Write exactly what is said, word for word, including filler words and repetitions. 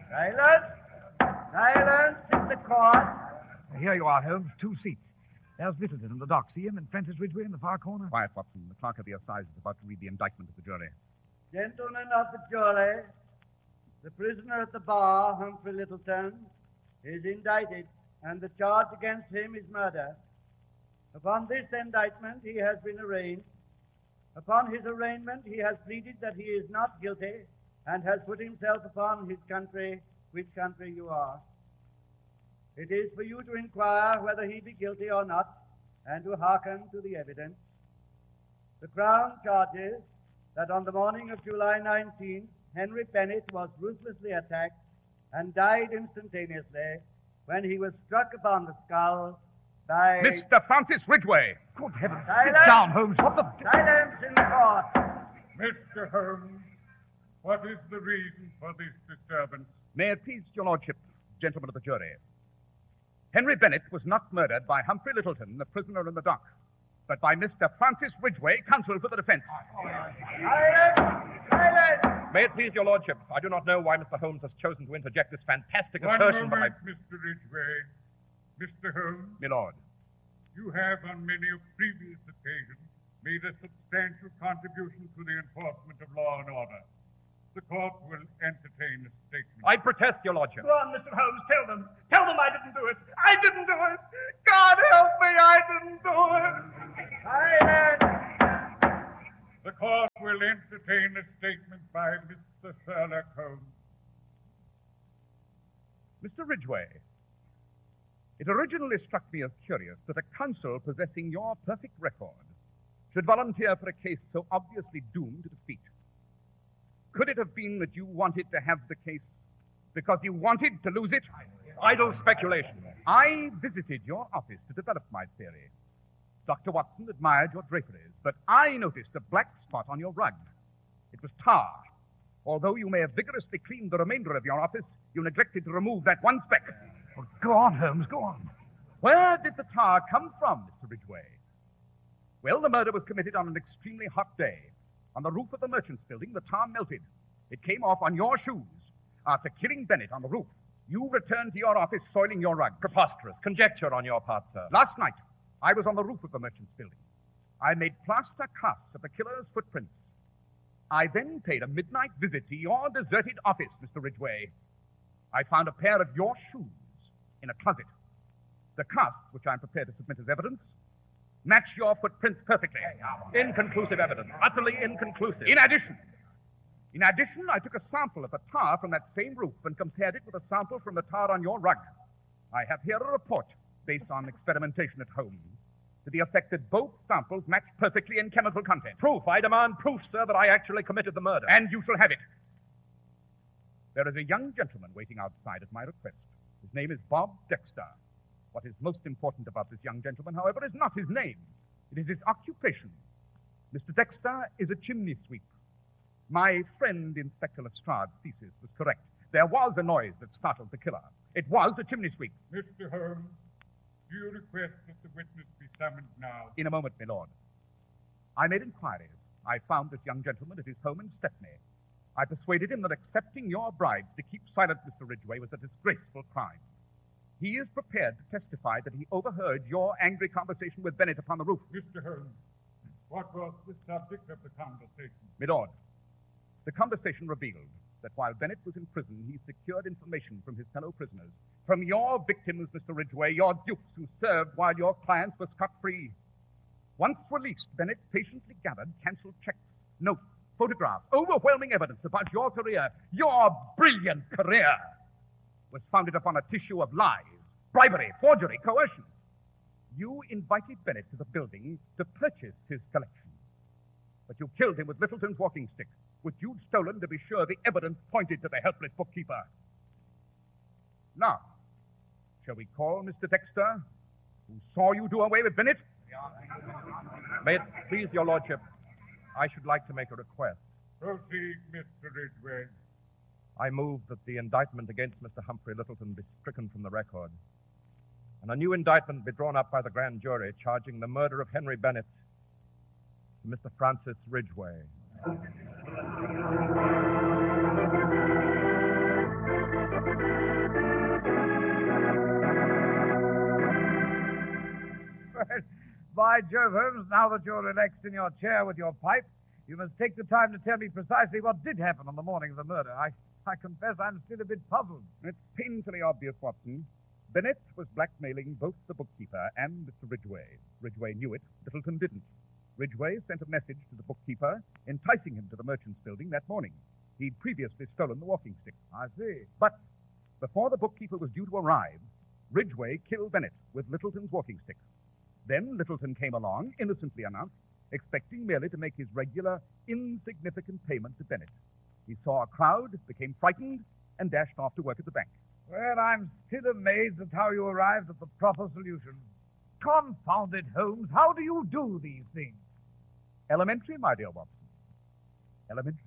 Silence! Silence in the court. Here you are, Holmes. Two seats. There's Littleton in the dock. See him? And Francis Ridgway in the far corner. Quiet, Watson. The clerk of the assize is about to read the indictment of the jury. Gentlemen of the jury, the prisoner at the bar, Humphrey Littleton, is indicted, and the charge against him is murder. Upon this indictment, he has been arraigned. Upon his arraignment, he has pleaded that he is not guilty and has put himself upon his country, which country you are. It is for you to inquire whether he be guilty or not, and to hearken to the evidence. The Crown charges that on the morning of July nineteenth, Henry Bennett was ruthlessly attacked and died instantaneously when he was struck upon the skull by... Mister Francis Ridgway! Good heavens. Silence! Sit down, Holmes. What the... Silence in the court. Mister Holmes, what is the reason for this disturbance? May it please your lordship, gentlemen of the jury. Henry Bennett was not murdered by Humphrey Littleton, the prisoner in the dock, but by Mister Francis Ridgway, counsel for the defense. Silence! Silence! May it please your lordship, I do not know why Mister Holmes has chosen to interject this fantastic One assertion, moment, but I... Mister Ridgway. Mister Holmes, My lord. you have on many a previous occasion made a substantial contribution to the enforcement of law and order. The court will entertain a statement. I protest, your lordship. Go on, Mister Holmes. Tell them. Tell them I didn't do it. I didn't do it. God help me, I didn't do it. Silence! The court will entertain a statement by Mister Sherlock Holmes. Mister Ridgway, it originally struck me as curious that a counsel possessing your perfect record should volunteer for a case so obviously doomed to defeat. Could it have been that you wanted to have the case because you wanted to lose it? Idle speculation. I visited your office to develop my theory. Doctor Watson admired your draperies, but I noticed a black spot on your rug. It was tar. Although you may have vigorously cleaned the remainder of your office, you neglected to remove that one speck. Oh, go on, Holmes. Go on. Where did the tar come from, Mister Ridgway? Well, the murder was committed on an extremely hot day. On the roof of the Merchants Building, the tar melted. It came off on your shoes. After killing Bennett on the roof, you returned to your office soiling your rug. Preposterous. Conjecture on your part, sir. Last night, I was on the roof of the Merchants Building. I made plaster casts of the killer's footprints. I then paid a midnight visit to your deserted office, Mister Ridgway. I found a pair of your shoes in a closet. The casts, which I'm prepared to submit as evidence, match your footprints perfectly. Inconclusive evidence. Utterly inconclusive. In addition, in addition, I took a sample of the tar from that same roof and compared it with a sample from the tar on your rug. I have here a report based on experimentation at home to the effect that both samples match perfectly in chemical content. Proof. I demand proof, sir, that I actually committed the murder. And you shall have it. There is a young gentleman waiting outside at my request. His name is Bob Dexter. What is most important about this young gentleman, however, is not his name. It is his occupation. Mister Dexter is a chimney sweep. My friend, Inspector Lestrade's thesis was correct. There was a noise that startled the killer. It was a chimney sweep. Mister Holmes, do you request that the witness be summoned now? In a moment, my lord. I made inquiries. I found this young gentleman at his home in Stepney. I persuaded him that accepting your bribes to keep silent, Mister Ridgway, was a disgraceful crime. He is prepared to testify that he overheard your angry conversation with Bennett upon the roof. Mister Holmes, what was the subject of the conversation? My lord, the conversation revealed that while Bennett was in prison, he secured information from his fellow prisoners, from your victims, Mister Ridgway, your dupes who served while your clients were scot-free. Once released, Bennett patiently gathered canceled checks, notes, photographs, overwhelming evidence about your career. Your brilliant career was founded upon a tissue of lies, bribery, forgery, coercion. You invited Bennett to the building to purchase his collection. But you killed him with Littleton's walking stick, which you'd stolen to be sure the evidence pointed to the helpless bookkeeper. Now, shall we call Mister Dexter, who saw you do away with Bennett? May it please your lordship, I should like to make a request. Proceed, Mister Ridgway. I move that the indictment against Mister Humphrey Littleton be stricken from the record, and a new indictment be drawn up by the grand jury charging the murder of Henry Bennett to Mister Francis Ridgway. By Jove, Holmes, now that you're relaxed in your chair with your pipe, you must take the time to tell me precisely what did happen on the morning of the murder. I, I confess I'm still a bit puzzled. It's painfully obvious, Watson. Bennett was blackmailing both the bookkeeper and Mister Ridgway. Ridgway knew it. Littleton didn't. Ridgway sent a message to the bookkeeper, enticing him to the merchant's building that morning. He'd previously stolen the walking stick. I see. But before the bookkeeper was due to arrive, Ridgway killed Bennett with Littleton's walking stick. Then Littleton came along, innocently enough, expecting merely to make his regular, insignificant payment to Bennett. He saw a crowd, became frightened, and dashed off to work at the bank. Well, I'm still amazed at how you arrived at the proper solution. Confound it, Holmes. How do you do these things? Elementary, my dear Watson. Elementary.